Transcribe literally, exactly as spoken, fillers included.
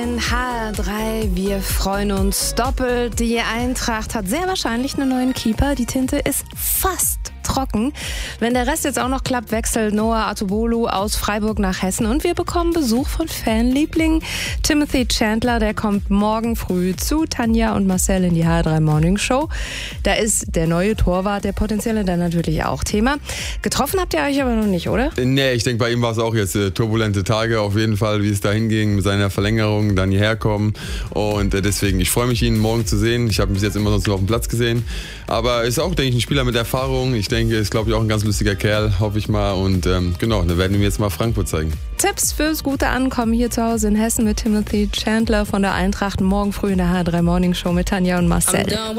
In H drei, wir freuen uns doppelt. Die Eintracht hat sehr wahrscheinlich einen neuen Keeper. Die Tinte ist fast trocken. Wenn der Rest jetzt auch noch klappt, wechselt Noah Atubolu aus Freiburg nach Hessen. Und wir bekommen Besuch von Fanliebling Timothy Chandler. Der kommt morgen früh zu Tanja und Marcel in die H drei Morning Show. Da ist der neue Torwart, der potenzielle, dann natürlich auch Thema. Getroffen habt ihr euch aber noch nicht, oder? Nee, ich denke, bei ihm war es auch jetzt äh, turbulente Tage auf jeden Fall, wie es da hinging mit seiner Verlängerung, dann hierher kommen. Und äh, deswegen, ich freue mich, ihn morgen zu sehen. Ich habe ihn bis jetzt immer sonst nur auf dem Platz gesehen. Aber ist auch, denke ich, ein Spieler mit Erfahrung. Ich denke, ist, glaube ich, auch ein ganz lustiger Kerl, hoffe ich mal. Und ähm, genau, dann werden wir jetzt mal Frankfurt zeigen. Tipps fürs gute Ankommen hier zu Hause in Hessen mit Timothy Chandler von der Eintracht morgen früh in der H drei Morning Show mit Tanja und Marcel.